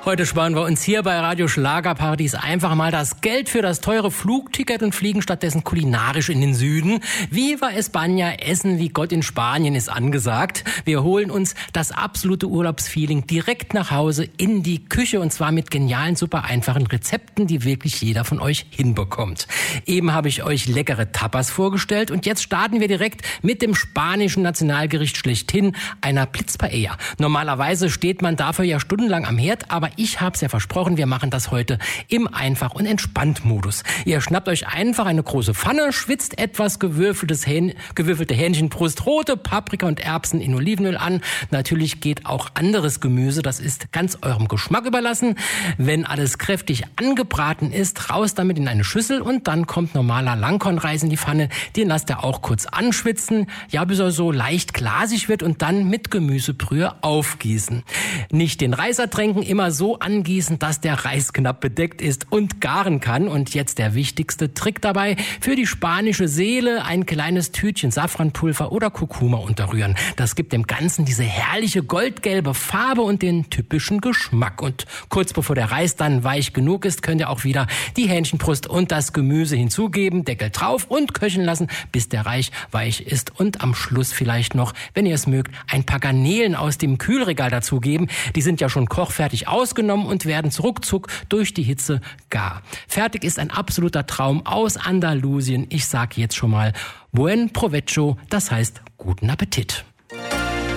Heute sparen wir uns hier bei Radio Schlagerparadies einfach mal das Geld für das teure Flugticket und fliegen stattdessen kulinarisch in den Süden. Viva España, Essen wie Gott in Spanien ist angesagt. Wir holen uns das absolute Urlaubsfeeling direkt nach Hause in die Küche und zwar mit genialen, super einfachen Rezepten, die wirklich jeder von euch hinbekommt. Eben habe ich euch leckere Tapas vorgestellt und jetzt starten wir direkt mit dem spanischen Nationalgericht schlechthin, einer Blitzpaella. Normalerweise steht man dafür ja stundenlang am Herd, aber ich habe es ja versprochen, wir machen das heute im Einfach- und Entspannt-Modus. Ihr schnappt euch einfach eine große Pfanne, schwitzt etwas gewürfelte Hähnchenbrust, rote Paprika und Erbsen in Olivenöl an. Natürlich geht auch anderes Gemüse, das ist ganz eurem Geschmack überlassen. Wenn alles kräftig angebraten ist, raus damit in eine Schüssel und dann kommt normaler Langkornreis in die Pfanne. Den lasst ihr auch kurz anschwitzen, ja bis er so leicht glasig wird und dann mit Gemüsebrühe aufgießen. Nicht den Reis ertränken, immer so angießen, dass der Reis knapp bedeckt ist und garen kann. Und jetzt der wichtigste Trick dabei: für die spanische Seele ein kleines Tütchen Safranpulver oder Kurkuma unterrühren. Das gibt dem Ganzen diese herrliche goldgelbe Farbe und den typischen Geschmack. Und kurz bevor der Reis dann weich genug ist, könnt ihr auch wieder die Hähnchenbrust und das Gemüse hinzugeben, Deckel drauf und köcheln lassen, bis der Reis weich ist. Und am Schluss vielleicht noch, wenn ihr es mögt, ein paar Garnelen aus dem Kühlregal dazugeben. Die sind ja schon kochfertig ausgenommen und werden ruckzuck durch die Hitze gar. Fertig ist ein absoluter Traum aus Andalusien. Ich sage jetzt schon mal Buen Provecho, das heißt guten Appetit.